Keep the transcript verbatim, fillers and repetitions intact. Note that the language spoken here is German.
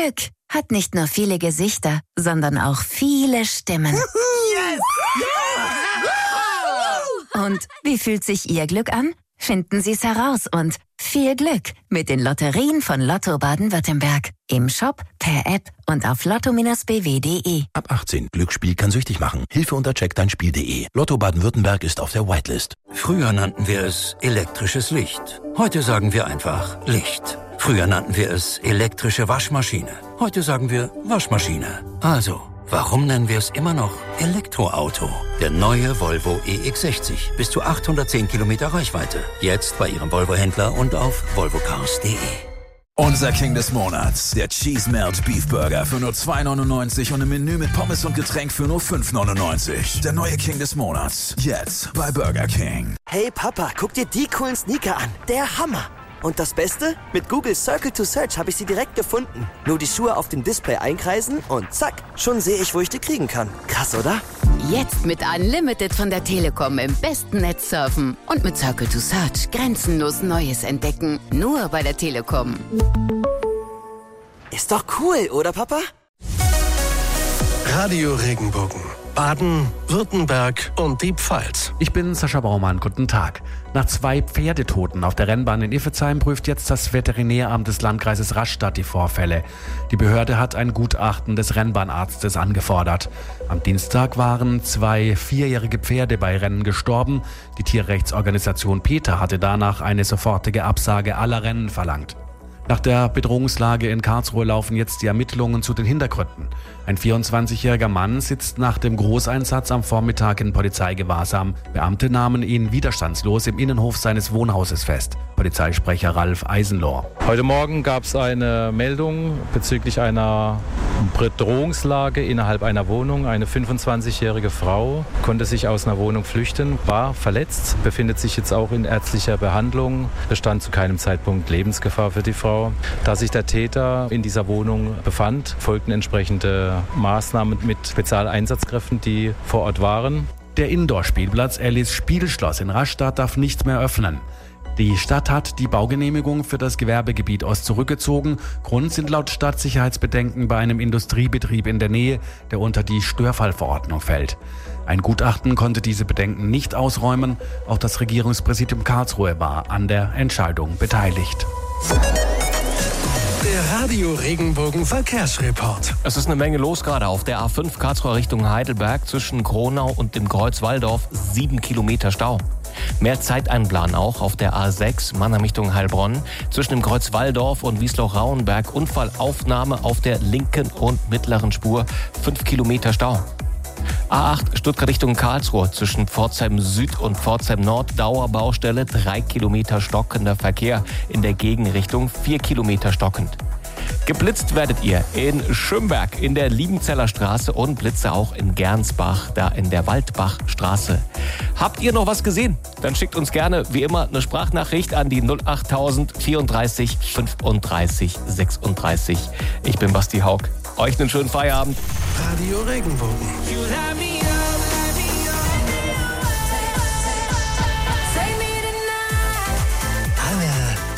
Glück hat nicht nur viele Gesichter, sondern auch viele Stimmen. Yes! Und wie fühlt sich Ihr Glück an? Finden Sie es heraus und viel Glück mit den Lotterien von Lotto Baden-Württemberg. Im Shop, per App und auf lotto b w punkt de. Ab achtzehn. Glücksspiel kann süchtig machen. Hilfe unter check dein spiel punkt de. Lotto Baden-Württemberg ist auf der Whitelist. Früher nannten wir es elektrisches Licht. Heute sagen wir einfach Licht. Früher nannten wir es elektrische Waschmaschine. Heute sagen wir Waschmaschine. Also, warum nennen wir es immer noch Elektroauto? Der neue Volvo E X sechzig. Bis zu achthundertzehn Kilometer Reichweite. Jetzt bei Ihrem Volvo-Händler und auf volvo cars punkt de. Unser King des Monats, der Cheese Melt Beef Burger für nur zwei neunundneunzig und im Menü mit Pommes und Getränk für nur fünf neunundneunzig. Der neue King des Monats, jetzt bei Burger King. Hey Papa, guck dir die coolen Sneaker an. Der Hammer. Und das Beste? Mit Google Circle to Search habe ich sie direkt gefunden. Nur die Schuhe auf dem Display einkreisen und zack, schon sehe ich, wo ich die kriegen kann. Krass, oder? Jetzt mit Unlimited von der Telekom im besten Netz surfen und mit Circle to Search grenzenlos Neues entdecken. Nur bei der Telekom. Ist doch cool, oder Papa? Radio Regenbogen. Baden, Württemberg und die Pfalz. Ich bin Sascha Baumann, guten Tag. Nach zwei Pferdetoten auf der Rennbahn in Iffezheim prüft jetzt das Veterinäramt des Landkreises Rastatt die Vorfälle. Die Behörde hat ein Gutachten des Rennbahnarztes angefordert. Am Dienstag waren zwei vierjährige Pferde bei Rennen gestorben. Die Tierrechtsorganisation PETA hatte danach eine sofortige Absage aller Rennen verlangt. Nach der Bedrohungslage in Karlsruhe laufen jetzt die Ermittlungen zu den Hintergründen. Ein vierundzwanzigjähriger Mann sitzt nach dem Großeinsatz am Vormittag in Polizeigewahrsam. Beamte nahmen ihn widerstandslos im Innenhof seines Wohnhauses fest. Polizeisprecher Ralf Eisenlohr. Heute Morgen gab es eine Meldung bezüglich einer Bedrohungslage innerhalb einer Wohnung. Eine fünfundzwanzigjährige Frau konnte sich aus einer Wohnung flüchten, war verletzt, befindet sich jetzt auch in ärztlicher Behandlung, bestand zu keinem Zeitpunkt Lebensgefahr für die Frau. Da sich der Täter in dieser Wohnung befand, folgten entsprechende Maßnahmen mit Spezialeinsatzkräften, die vor Ort waren. Der Indoor-Spielplatz Alice Spielschloss in Rastatt darf nicht mehr öffnen. Die Stadt hat die Baugenehmigung für das Gewerbegebiet Ost zurückgezogen. Grund sind laut Stadt Sicherheitsbedenken bei einem Industriebetrieb in der Nähe, der unter die Störfallverordnung fällt. Ein Gutachten konnte diese Bedenken nicht ausräumen. Auch das Regierungspräsidium Karlsruhe war an der Entscheidung beteiligt. Der Radio Regenbogen Verkehrsreport. Es ist eine Menge los gerade auf der A fünf Karlsruhe Richtung Heidelberg zwischen Kronau und dem Kreuz Walldorf. Sieben Kilometer Stau. Mehr Zeit einplanen auch auf der A sechs Mannheim Richtung Heilbronn. Zwischen dem Kreuz Walldorf und Wiesloch-Rauenberg Unfallaufnahme auf der linken und mittleren Spur. Fünf Kilometer Stau. A acht Stuttgart Richtung Karlsruhe zwischen Pforzheim Süd und Pforzheim Nord Dauerbaustelle, drei Kilometer stockender Verkehr in der Gegenrichtung, vier Kilometer stockend. Geblitzt werdet ihr in Schönberg in der Liebenzeller Straße und Blitze auch in Gernsbach, da in der Waldbachstraße. Habt ihr noch was gesehen? Dann schickt uns gerne wie immer eine Sprachnachricht an die null achttausend vierunddreißig fünfunddreißig sechsunddreißig. Ich bin Basti Haug. Euch einen schönen Feierabend. Radio Regenbogen.